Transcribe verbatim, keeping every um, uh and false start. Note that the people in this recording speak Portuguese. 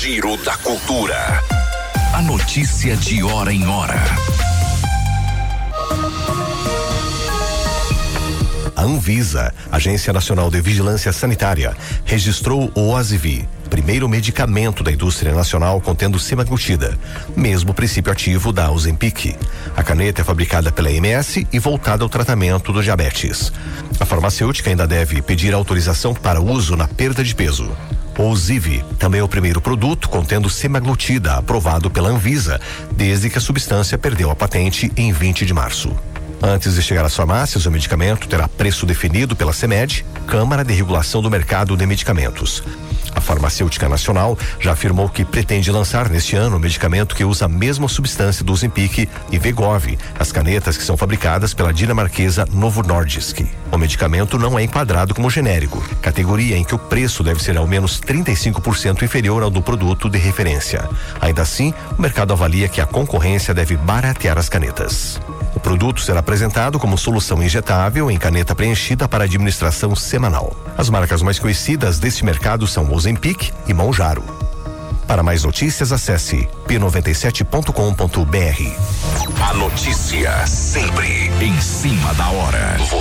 Giro da Cultura. A notícia de hora em hora. A Anvisa, Agência Nacional de Vigilância Sanitária, registrou o Ozivy, primeiro medicamento da indústria nacional contendo semaglutida, mesmo princípio ativo da Ozempic. A caneta é fabricada pela M S e voltada ao tratamento do diabetes. A farmacêutica ainda deve pedir autorização para uso na perda de peso. O Ozivy também é o primeiro produto contendo semaglutida aprovado pela Anvisa, desde que a substância perdeu a patente em vinte de março. Antes de chegar às farmácias, o medicamento terá preço definido pela CEMED, Câmara de Regulação do Mercado de Medicamentos. A farmacêutica nacional já afirmou que pretende lançar neste ano o medicamento que usa a mesma substância do Ozempic e Wegovy, as canetas que são fabricadas pela dinamarquesa Novo Nordisk. O medicamento não é enquadrado como genérico, categoria em que o preço deve ser ao menos trinta e cinco por cento inferior ao do produto de referência. Ainda assim, o mercado avalia que a concorrência deve baratear as canetas. O produto será apresentado como solução injetável em caneta preenchida para administração semanal. As marcas mais conhecidas deste mercado são Ozempic e Mounjaro. Para mais notícias, acesse p noventa e sete ponto com ponto b r. A notícia sempre em cima da hora.